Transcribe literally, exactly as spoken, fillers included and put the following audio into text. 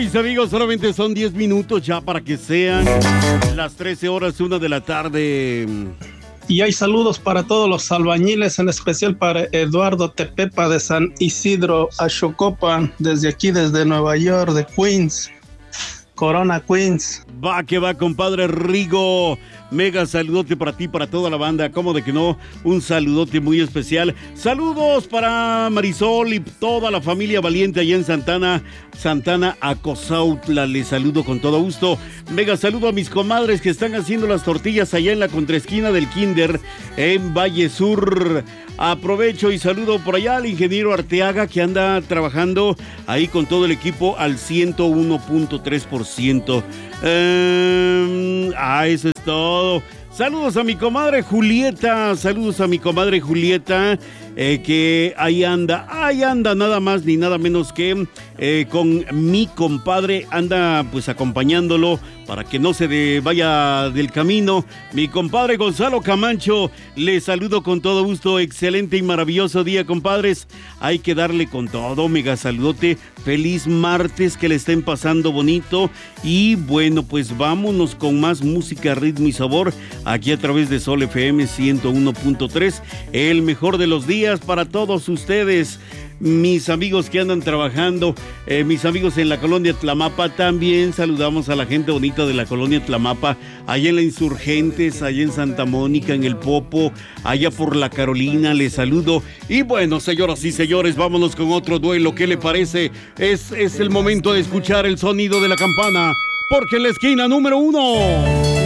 mis amigos, solamente son diez minutos ya para que sean las trece horas, una de la tarde. Y hay saludos para todos los albañiles, en especial para Eduardo Tepepa de San Isidro, Ashokopan, desde aquí, desde Nueva York, de Queens, Corona, Queens. Va que va, compadre Rigo. Mega saludote para ti, para toda la banda. ¿Cómo de que no? Un saludote muy especial. Saludos para Marisol y toda la familia valiente allá en Santana, Santana Acosautla. Les saludo con todo gusto. Mega saludo a mis comadres que están haciendo las tortillas allá en la contraesquina del Kinder en Valle Sur. Aprovecho y saludo por allá al ingeniero Arteaga que anda trabajando ahí con todo el equipo al ciento uno punto tres por ciento. Eh, ah, eso es todo. Saludos a mi comadre Julieta, saludos a mi comadre Julieta, eh, que ahí anda, ahí anda nada más ni nada menos que eh, con mi compadre, anda pues acompañándolo para que no se de, vaya del camino. Mi compadre Gonzalo Camacho, le saludo con todo gusto, excelente y maravilloso día, compadres. Hay que darle con todo, mega saludote, feliz martes, que le estén pasando bonito. Y bueno, pues vámonos con más música, ritmo y sabor, aquí a través de Sol F M ciento uno punto tres, el mejor de los días para todos ustedes. Mis amigos que andan trabajando, eh, mis amigos en la colonia Tlamapa, también saludamos a la gente bonita de la colonia Tlamapa, allá en la Insurgentes, allá en Santa Mónica, en el Popo, allá por la Carolina, les saludo. Y bueno, señoras y señores, vámonos con otro duelo. ¿Qué le parece? Es, es el momento de escuchar el sonido de la campana, porque en la esquina número uno...